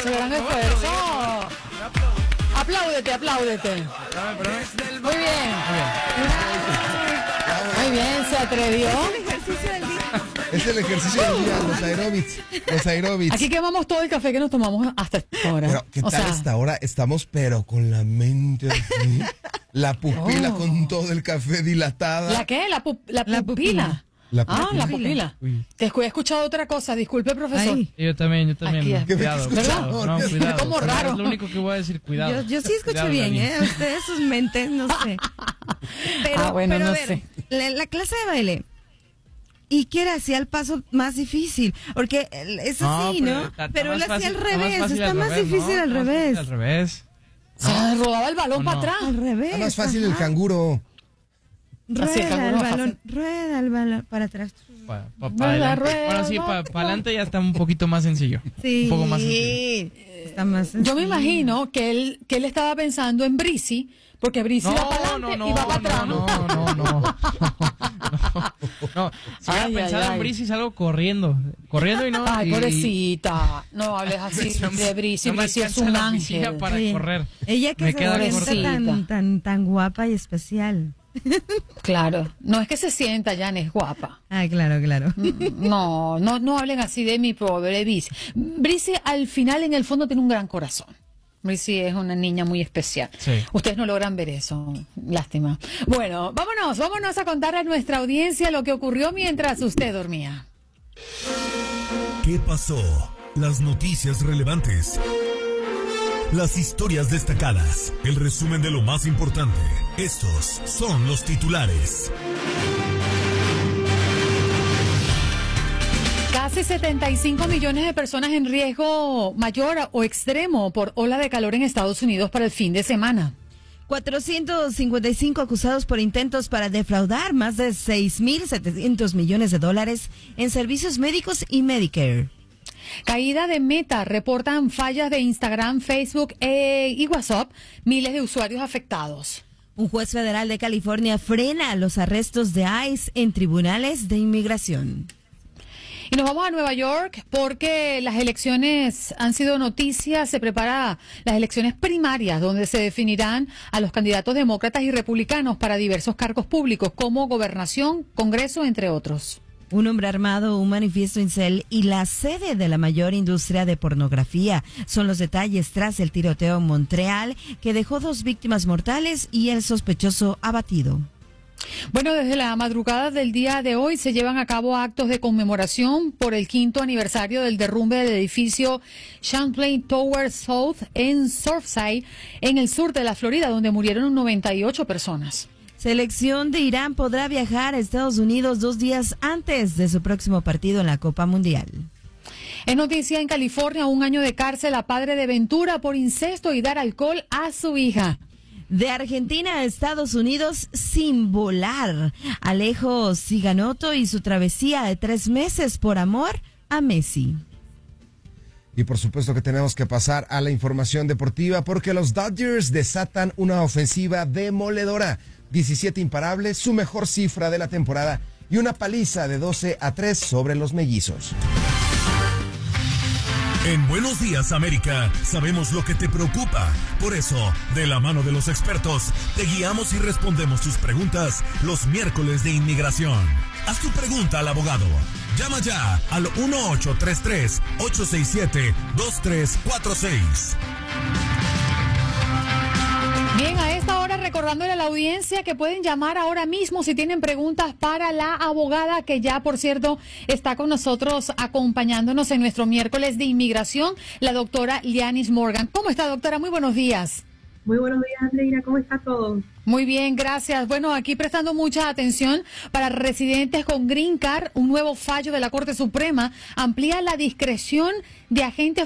su gran esfuerzo. Apláudete. Muy bien. Muy bien, se atrevió. Es el ejercicio del día, los aeróbics. Aquí quemamos todo el café que nos tomamos hasta ahora. Pero, ¿qué tal hasta ahora? Estamos, pero con la mente así. La pupila con todo el café dilatada. ¿La qué? La pupila. La pupila. Te he escuchado otra cosa, disculpe, profesor. Ay. Yo también. Cuidado. Cuidado. Como raro. Es lo único que voy a decir, cuidado. Yo sí escucho bien, ustedes sus mentes, no sé. Pero, bueno, no a ver, sé. La clase de baile. ¿Y qué era? Hacía el paso más difícil, porque es así, ¿no? Pero él hacía al revés, está más difícil al revés. Al revés. Se rodaba el balón para atrás. Al revés. Está más fácil el canguro. Rueda el balón para atrás. Bueno, sí, para adelante ya está un poquito más sencillo. Sí. Un poco más sencillo. Está más sencillo. Yo me imagino que él estaba pensando en Brisi, porque Brisi va para adelante y va para atrás. No, si hubiera pensado en Brisi salgo corriendo y no. Ay, pobrecita, no hables así de Brisi. No me Brisi es alcanza un la ángel. piscina para correr. Ella que Me se queda sienta tan guapa y especial. Claro, no es que se sienta, Jan, es guapa. Ah, claro. No hablen así de mi pobre Brisi. Brisi al final en el fondo tiene un gran corazón. Brisi es una niña muy especial. Sí. Ustedes no logran ver eso, lástima. Bueno, vámonos a contar a nuestra audiencia lo que ocurrió mientras usted dormía. ¿Qué pasó? Las noticias relevantes. Las historias destacadas. El resumen de lo más importante. Estos son los titulares. Casi 75 millones de personas en riesgo mayor o extremo por ola de calor en Estados Unidos para el fin de semana. 455 acusados por intentos para defraudar más de 6.700 millones de dólares en servicios médicos y Medicare. Caída de Meta, reportan fallas de Instagram, Facebook y WhatsApp, miles de usuarios afectados. Un juez federal de California frena los arrestos de ICE en tribunales de inmigración. Y nos vamos a Nueva York porque las elecciones han sido noticias. Se prepara las elecciones primarias donde se definirán a los candidatos demócratas y republicanos para diversos cargos públicos como gobernación, Congreso, entre otros. Un hombre armado, un manifiesto incel y la sede de la mayor industria de pornografía son los detalles tras el tiroteo en Montreal que dejó 2 víctimas mortales y el sospechoso abatido. Bueno, desde la madrugada del día de hoy se llevan a cabo actos de conmemoración por el 5º aniversario del derrumbe del edificio Champlain Tower South en Surfside, en el sur de la Florida, donde murieron 98 personas. Selección de Irán podrá viajar a Estados Unidos 2 días antes de su próximo partido en la Copa Mundial. Es noticia en California, 1 año de cárcel a padre de Ventura por incesto y dar alcohol a su hija. De Argentina a Estados Unidos sin volar. Alejo Ciganotto y su travesía de 3 meses por amor a Messi. Y por supuesto que tenemos que pasar a la información deportiva porque los Dodgers desatan una ofensiva demoledora. 17 imparables, su mejor cifra de la temporada y una paliza de 12-3 sobre los mellizos. En Buenos Días, América, sabemos lo que te preocupa. Por eso, de la mano de los expertos, te guiamos y respondemos tus preguntas los miércoles de inmigración. Haz tu pregunta al abogado. Llama ya al 1833-867-2346. Bien, a esta hora recordándole a la audiencia que pueden llamar ahora mismo si tienen preguntas para la abogada que ya, por cierto, está con nosotros acompañándonos en nuestro miércoles de inmigración, la doctora Lianis Morgan. ¿Cómo está, doctora? Muy buenos días. Muy buenos días, Andreina. ¿Cómo está todo? Muy bien, gracias. Bueno, aquí prestando mucha atención para residentes con Green Card, un nuevo fallo de la Corte Suprema amplía la discreción de agentes